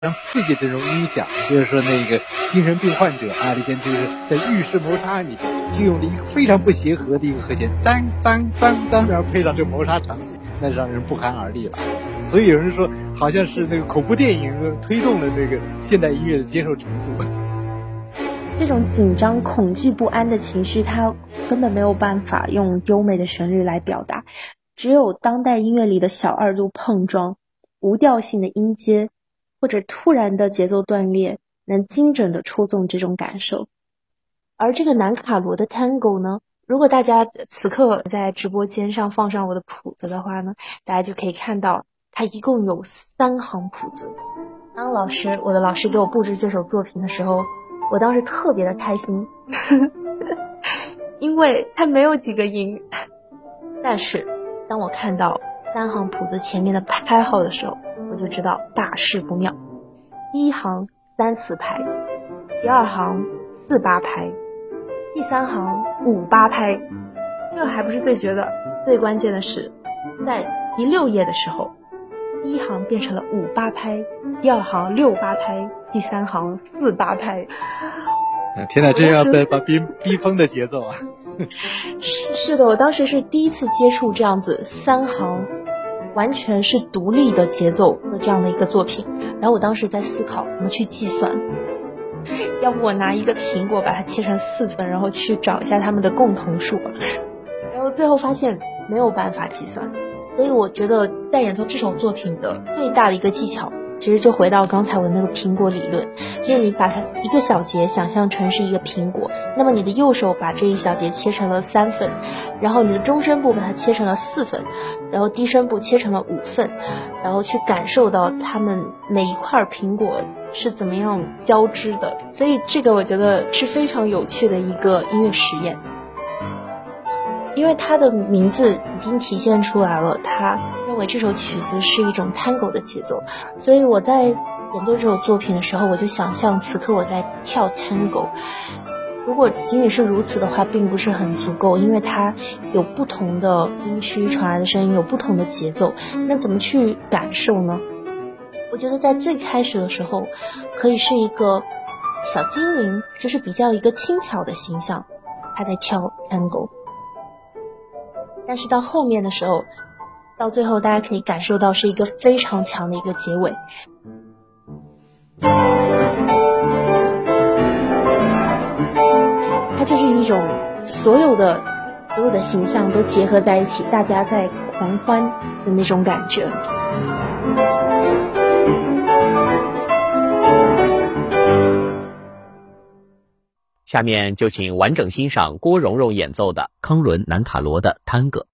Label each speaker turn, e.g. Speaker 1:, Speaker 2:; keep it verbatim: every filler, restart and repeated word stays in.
Speaker 1: 常刺激这种音响，比如说那个精神病患者啊，里边就是在浴室谋杀里边，就用了一个非常不协和的一个和弦，脏脏脏脏，然后配上这个谋杀场景，那让人不寒而栗了。所以有人说，好像是那个恐怖电影推动了这个现代音乐的接受程度。
Speaker 2: 这种紧张、恐惧、不安的情绪，它根本没有办法用优美的旋律来表达，只有当代音乐里的小二度碰撞、无调性的音阶，或者突然的节奏断裂，能精准的触动这种感受。而这个南卡罗的 Tango 呢，如果大家此刻在直播间上放上我的谱子的话呢，大家就可以看到它一共有三行谱子。当老师我的老师给我布置这首作品的时候，我当时特别的开心因为它没有几个音，但是当我看到三行谱子前面的拍号的时候，我就知道大事不妙。第一行三四拍，第二行四八拍，第三行五八拍。这还不是最绝的，最关键的是在第六页的时候，第一行变成了五八拍，第二行六八拍，第三行四八拍。
Speaker 1: 天哪，这要被把逼逼疯的节奏啊！
Speaker 2: 是是的，我当时是第一次接触这样子三行完全是独立的节奏的这样的一个作品，然后我当时在思考怎么去计算，要不我拿一个苹果把它切成四份，然后去找一下它们的共同数，然后最后发现没有办法计算。所以我觉得在演奏这首作品的最大的一个技巧，其实就回到刚才我那个苹果理论，就是你把它一个小节想象成是一个苹果，那么你的右手把这一小节切成了三份，然后你的中声部把它切成了四份，然后低声部切成了五份，然后去感受到它们每一块苹果是怎么样交织的。所以这个我觉得是非常有趣的一个音乐实验，因为它的名字已经体现出来了，他认为这首曲子是一种 Tango 的节奏，所以我在演奏这首作品的时候，我就想象此刻我在跳 Tango。 如果仅仅是如此的话，并不是很足够，因为它有不同的音区传来的声音，有不同的节奏，那怎么去感受呢？我觉得在最开始的时候可以是一个小精灵，就是比较一个轻巧的形象，他在跳 Tango，但是到后面的时候，到最后大家可以感受到是一个非常强的一个结尾。它就是一种所有的所有的形象都结合在一起，大家在狂欢的那种感觉。
Speaker 3: 下面就请完整欣赏郭蓉蓉演奏的康伦南卡罗的探戈。